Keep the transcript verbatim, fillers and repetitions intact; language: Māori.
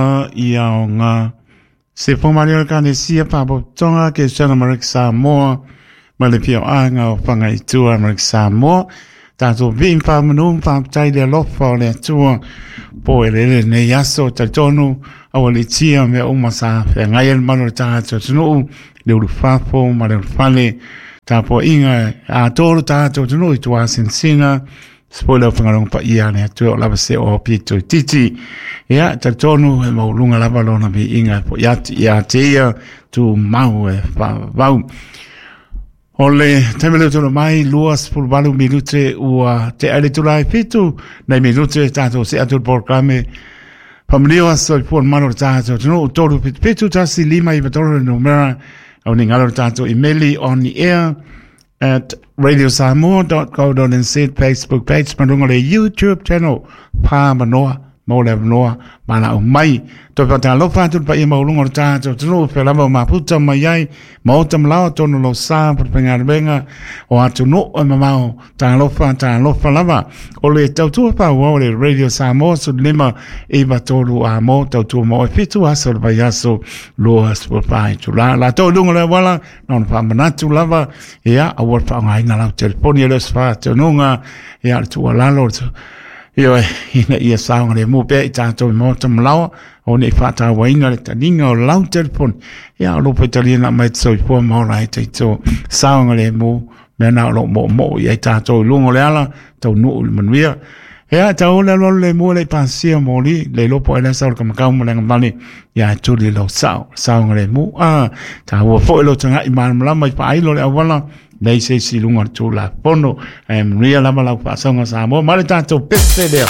ia o ngā se pōmario ka ne sia pāpotonga ke Sana Marek Samoa ma le pia anga o whanga i tua Marek Samoa tātou vim whamanu whamtai le lofa o le atua po e lele ne yaso ta tonu awa le tia me o masa e ngai el mano le tātou tunu le uru whafo ma le whale tā po inga a tōru tātou tunu i tua sinsina spoiler o whangarong pa ia ne atua o lava se o pito i titi ia ta tonu e maulunga lava lona mi inga po iati ia te ia tu mau e vau o le temele tonu mai luas pul valu minute ua te aile tulai pitu nei minute tātou se atu programe pamlio aso i puan mano tātou tunu utoru pitu pitu tasi lima i vatoro numera au ni ngalo tātou emaili on the air at radio samoa dot co dot n z Facebook page manunga le YouTube channel pa manoa mo le manoa mana o mai to pa ta lo fa tu pa i mo lunga ta to tu pe la ma puta mai ai mo tam la to no lo sa per pengar venga o atu no o ma ta lo fa ta lo fa lava o le tau tu pa o le radio Samoa su lima e va to lu a mo tau tu mo fitu aso va yaso lo as por pa tu la la to lunga le wala non fa manatu lava ia a wor fa ngai na la telefoni le sfa to nunga ia tu la lo Io ina ia saunga le mupe i tātou mo tam lawa o ne whata waina le taninga o lau telefon ia o lopo italina mai tso i pua maura i te tso saunga le mu mea na lo mo mo i tātou lungo le ala tau nuu le manuia ia tau le lo le mu le pansia mo li le lopo e le saur ka makau mo le ngamani ia tuli lo sau saunga le mu ah ta ua fo ilo tanga i maan malama i pa ailo le awala Nei se si lunga tu la pono em ria lama la pasanga sa mo male tanto peste dea